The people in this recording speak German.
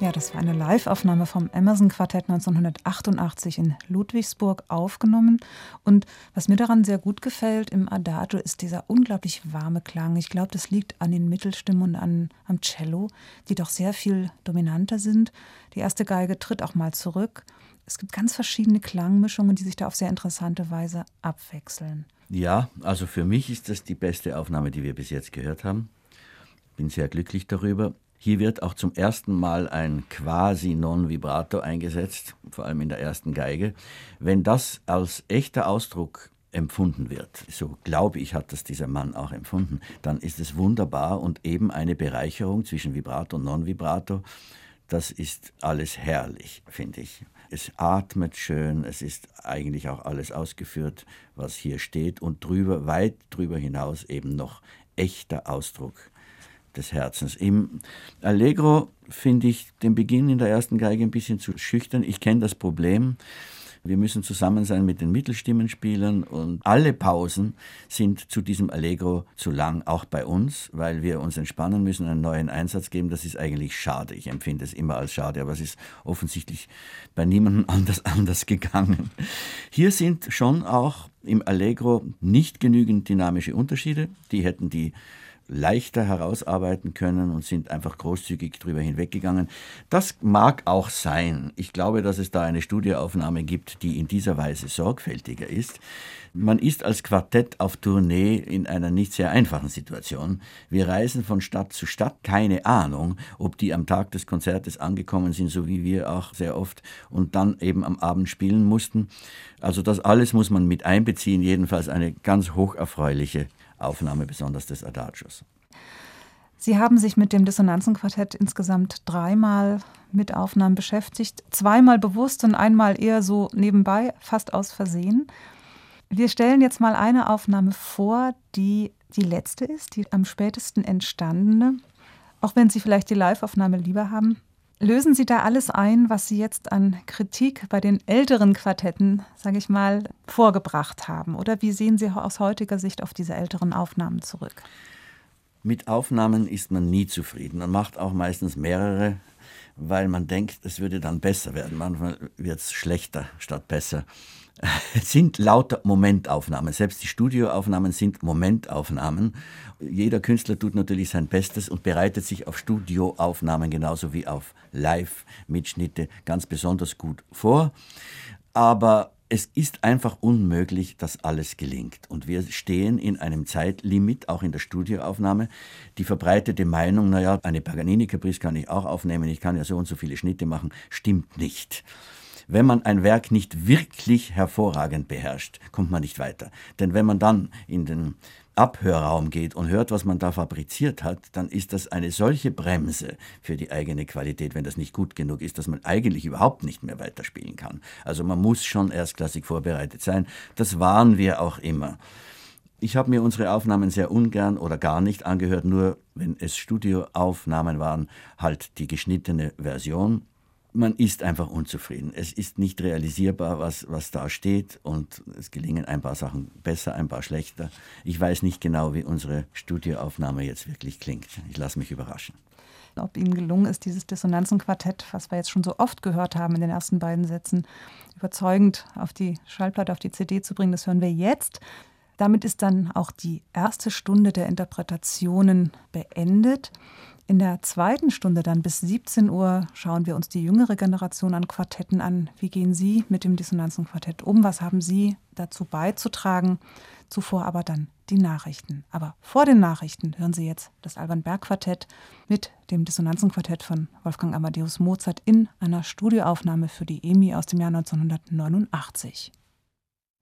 Ja, das war eine Live-Aufnahme vom Emerson-Quartett 1988 in Ludwigsburg aufgenommen. Und was mir daran sehr gut gefällt im Adagio ist dieser unglaublich warme Klang. Ich glaube, das liegt an den Mittelstimmen und am Cello, die doch sehr viel dominanter sind. Die erste Geige tritt auch mal zurück. Es gibt ganz verschiedene Klangmischungen, die sich da auf sehr interessante Weise abwechseln. Ja, also für mich ist das die beste Aufnahme, die wir bis jetzt gehört haben. Bin sehr glücklich darüber. Hier wird auch zum ersten Mal ein quasi Non-Vibrato eingesetzt, vor allem in der ersten Geige. Wenn das als echter Ausdruck empfunden wird, so glaube ich, hat das dieser Mann auch empfunden, dann ist es wunderbar und eben eine Bereicherung zwischen Vibrato und Non-Vibrato. Das ist alles herrlich, finde ich. Es atmet schön, es ist eigentlich auch alles ausgeführt, was hier steht und drüber, weit drüber hinaus eben noch echter Ausdruck des Herzens. Im Allegro finde ich den Beginn in der ersten Geige ein bisschen zu schüchtern. Ich kenne das Problem. Wir müssen zusammen sein mit den Mittelstimmenspielern und alle Pausen sind zu diesem Allegro zu lang, auch bei uns, weil wir uns entspannen müssen, einen neuen Einsatz geben. Das ist eigentlich schade. Ich empfinde es immer als schade, aber es ist offensichtlich bei niemandem anders gegangen. Hier sind schon auch im Allegro nicht genügend dynamische Unterschiede. Die hätten die leichter herausarbeiten können und sind einfach großzügig drüber hinweggegangen. Das mag auch sein. Ich glaube, dass es da eine Studioaufnahme gibt, die in dieser Weise sorgfältiger ist. Man ist als Quartett auf Tournee in einer nicht sehr einfachen Situation. Wir reisen von Stadt zu Stadt, keine Ahnung, ob die am Tag des Konzertes angekommen sind, so wie wir auch sehr oft, und dann eben am Abend spielen mussten. Also das alles muss man mit einbeziehen, jedenfalls eine ganz hocherfreuliche Aufnahme, besonders des Adagios. Sie haben sich mit dem Dissonanzenquartett insgesamt 3-mal mit Aufnahmen beschäftigt, 2-mal bewusst und einmal eher so nebenbei, fast aus Versehen. Wir stellen jetzt mal eine Aufnahme vor, die die letzte ist, die am spätesten entstandene. Auch wenn Sie vielleicht die Live-Aufnahme lieber haben. Lösen Sie da alles ein, was Sie jetzt an Kritik bei den älteren Quartetten, sage ich mal, vorgebracht haben? Oder wie sehen Sie aus heutiger Sicht auf diese älteren Aufnahmen zurück? Mit Aufnahmen ist man nie zufrieden. Man macht auch meistens mehrere, weil man denkt, es würde dann besser werden. Manchmal wird es schlechter statt besser. Es sind lauter Momentaufnahmen. Selbst die Studioaufnahmen sind Momentaufnahmen. Jeder Künstler tut natürlich sein Bestes und bereitet sich auf Studioaufnahmen genauso wie auf Live-Mitschnitte ganz besonders gut vor. Aber es ist einfach unmöglich, dass alles gelingt. Und wir stehen in einem Zeitlimit, auch in der Studioaufnahme. Die verbreitete Meinung, naja, eine Paganini-Caprice kann ich auch aufnehmen, ich kann ja so und so viele Schnitte machen, stimmt nicht. Wenn man ein Werk nicht wirklich hervorragend beherrscht, kommt man nicht weiter. Denn wenn man dann in den Abhörraum geht und hört, was man da fabriziert hat, dann ist das eine solche Bremse für die eigene Qualität, wenn das nicht gut genug ist, dass man eigentlich überhaupt nicht mehr weiterspielen kann. Also man muss schon erstklassig vorbereitet sein. Das waren wir auch immer. Ich habe mir unsere Aufnahmen sehr ungern oder gar nicht angehört, nur wenn es Studioaufnahmen waren, halt die geschnittene Version. Man ist einfach unzufrieden. Es ist nicht realisierbar, was da steht und es gelingen ein paar Sachen besser, ein paar schlechter. Ich weiß nicht genau, wie unsere Studioaufnahme jetzt wirklich klingt. Ich lasse mich überraschen. Ob Ihnen gelungen ist, dieses Dissonanzenquartett, was wir jetzt schon so oft gehört haben in den ersten beiden Sätzen, überzeugend auf die Schallplatte, auf die CD zu bringen, das hören wir jetzt. Damit ist dann auch die erste Stunde der Interpretationen beendet. In der zweiten Stunde dann bis 17 Uhr schauen wir uns die jüngere Generation an Quartetten an. Wie gehen Sie mit dem Dissonanzenquartett um? Was haben Sie dazu beizutragen? Zuvor aber dann die Nachrichten. Aber vor den Nachrichten hören Sie jetzt das Alban Berg Quartett mit dem Dissonanzenquartett von Wolfgang Amadeus Mozart in einer Studioaufnahme für die EMI aus dem Jahr 1989.